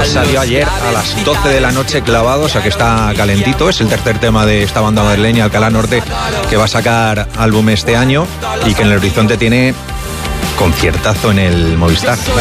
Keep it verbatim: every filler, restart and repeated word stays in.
salió ayer a las doce de la noche clavado, o sea que está calentito. Es el tercer tema de esta banda madrileña, Alcalá Norte, que va a sacar álbum este año y que en el horizonte tiene conciertazo en el Movistar.